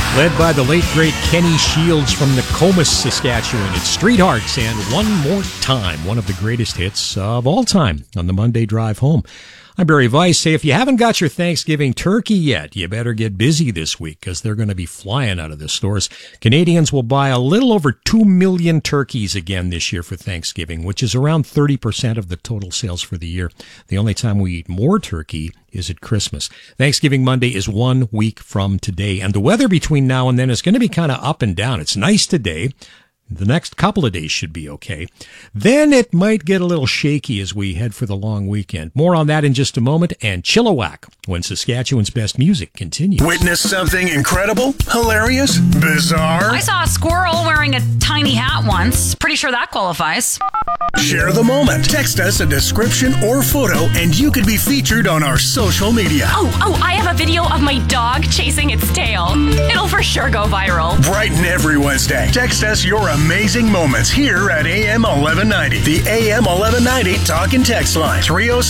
Led by the late, great Kenny Shields from Nokomis, Saskatchewan. It's Streethearts and One More Time, one of the greatest hits of all time on the Monday Drive Home. I'm Barry Weiss. Say, if you haven't got your Thanksgiving turkey yet, you better get busy this week because they're going to be flying out of the stores. Canadians will buy a little over 2 million turkeys again this year for Thanksgiving, which is around 30% of the total sales for the year. The only time we eat more turkey is at Christmas. Thanksgiving Monday is 1 week from today, and the weather between now and then is going to be kind of up and down. It's nice today. The next couple of days should be okay. Then it might get a little shaky as we head for the long weekend. More on that in just a moment, and Chilliwack when Saskatchewan's best music continues. Witness something incredible, hilarious, bizarre? I saw a squirrel wearing a tiny hat once. Pretty sure that qualifies. Share the moment. Text us a description or photo and you could be featured on our social media. Oh, I have a video of my dog chasing its tail. It'll for sure go viral. Brighten every Wednesday. Text us your amazing moments here at AM 1190. The AM 1190 talk and text line.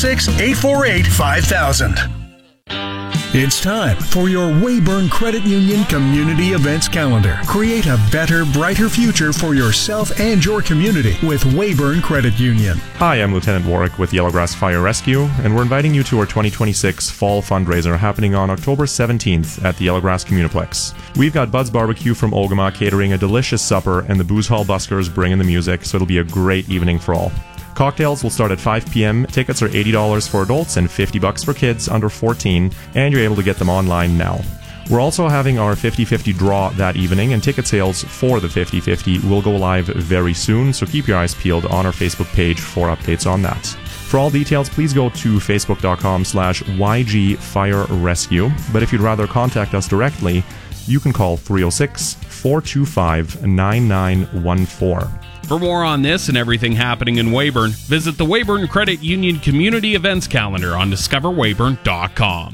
306-848-5000. It's time for your Weyburn Credit Union Community Events Calendar. Create a better, brighter future for yourself and your community with Weyburn Credit Union. Hi, I'm Lieutenant Warwick with Yellowgrass Fire Rescue, and we're inviting you to our 2026 Fall Fundraiser happening on October 17th at the Yellowgrass Communiplex. We've got Bud's Barbecue from Ogama catering a delicious supper, and the Booze Hall Buskers bringing the music, so it'll be a great evening for all. Cocktails will start at 5 p.m. Tickets are $80 for adults and $50 for kids under 14, and you're able to get them online now. We're also having our 50-50 draw that evening, and ticket sales for the 50-50 will go live very soon, so keep your eyes peeled on our Facebook page for updates on that. For all details, please go to facebook.com/YG Fire Rescue, but if you'd rather contact us directly, you can call 306-425-9914. For more on this and everything happening in Weyburn, visit the Weyburn Credit Union Community Events Calendar on discoverweyburn.com.